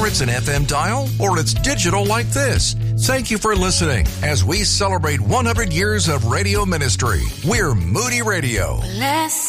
whether it's an FM dial or it's digital like this. Thank you for listening as we celebrate 100 years of radio ministry. We're Moody Radio. Bless